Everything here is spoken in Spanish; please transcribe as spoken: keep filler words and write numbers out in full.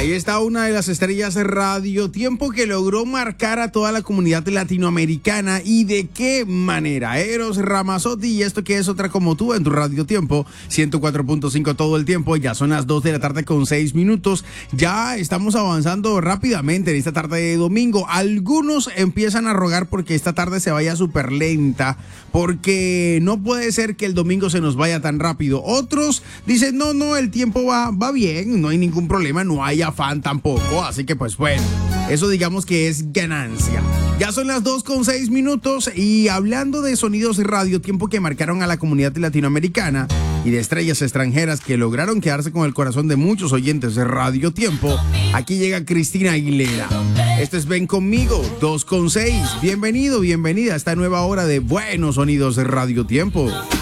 Ahí está una de las estrellas de Radio Tiempo que logró marcar a toda la comunidad latinoamericana. ¿Y de qué manera? Eros Ramazzotti, y esto que es Otra Como Tú en tu Radio Tiempo, ciento cuatro punto cinco todo el tiempo. Ya son las dos de la tarde con seis minutos. Ya estamos avanzando rápidamente en esta tarde de domingo. Algunos empiezan a rogar porque esta tarde se vaya súper lenta, porque no puede ser que el domingo se nos vaya tan rápido. Otros dicen, no, no, el tiempo va, va bien, no hay ningún problema, no hay afán tampoco, así que pues bueno, eso digamos que es ganancia. Ya son las dos con seis minutos y hablando de sonidos de Radio Tiempo que marcaron a la comunidad latinoamericana y de estrellas extranjeras que lograron quedarse con el corazón de muchos oyentes de Radio Tiempo, aquí llega Cristina Aguilera. Esto es Ven Conmigo, dos con seis. Bienvenido, bienvenida a esta nueva hora de buenos sonidos de Radio Tiempo.